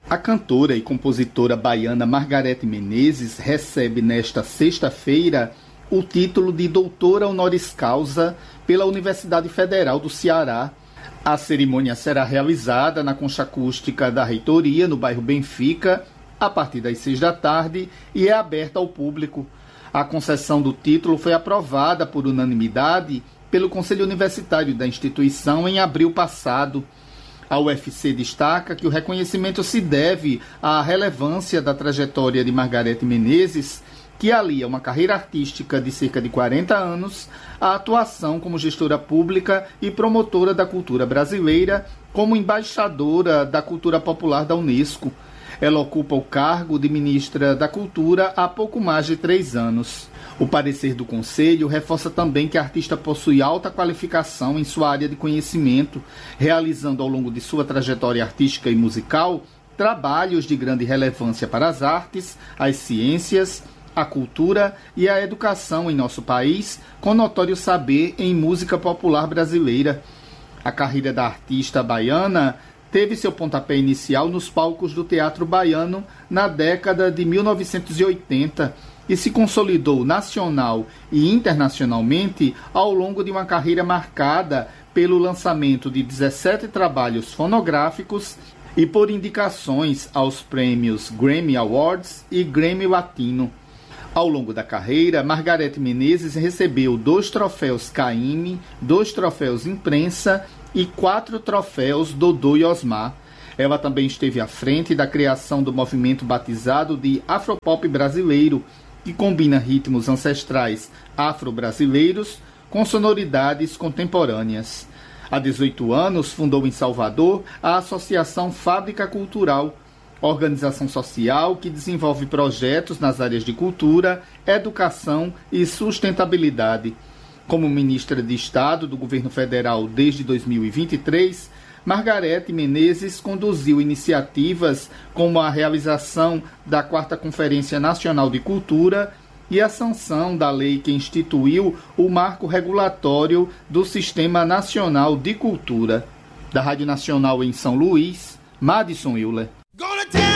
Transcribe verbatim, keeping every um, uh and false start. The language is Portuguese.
A cantora e compositora baiana Margareth Menezes recebe nesta sexta-feira o título de doutora honoris causa pela Universidade Federal do Ceará. A cerimônia será realizada na concha acústica da reitoria, no bairro Benfica, a partir das seis da tarde e é aberta ao público. A concessão do título foi aprovada por unanimidade pelo Conselho Universitário da instituição em abril passado. A U F C destaca que o reconhecimento se deve à relevância da trajetória de Margareth Menezes, que alia uma carreira artística de cerca de quarenta anos à atuação como gestora pública e promotora da cultura brasileira, como embaixadora da cultura popular da Unesco. Ela ocupa o cargo de ministra da Cultura há pouco mais de três anos. O parecer do Conselho reforça também que a artista possui alta qualificação em sua área de conhecimento, realizando ao longo de sua trajetória artística e musical trabalhos de grande relevância para as artes, as ciências, a cultura e a educação em nosso país, com notório saber em música popular brasileira. A carreira da artista baiana teve seu pontapé inicial nos palcos do Teatro Baiano na década de mil novecentos e oitenta e se consolidou nacional e internacionalmente ao longo de uma carreira marcada pelo lançamento de dezessete trabalhos fonográficos e por indicações aos prêmios Grammy Awards e Grammy Latino. Ao longo da carreira, Margareth Menezes recebeu dois troféus Caymmi, dois troféus Imprensa e quatro troféus Dodô e Osmar. Ela também esteve à frente da criação do movimento batizado de Afropop brasileiro, que combina ritmos ancestrais afro-brasileiros com sonoridades contemporâneas. Há dezoito anos, fundou em Salvador a Associação Fábrica Cultural, organização social que desenvolve projetos nas áreas de cultura, educação e sustentabilidade. Como ministra de Estado do governo federal desde dois mil e vinte e três, Margareth Menezes conduziu iniciativas como a realização da quarta Conferência Nacional de Cultura e a sanção da lei que instituiu o marco regulatório do Sistema Nacional de Cultura. Da Rádio Nacional em São Luís, Madison Euler.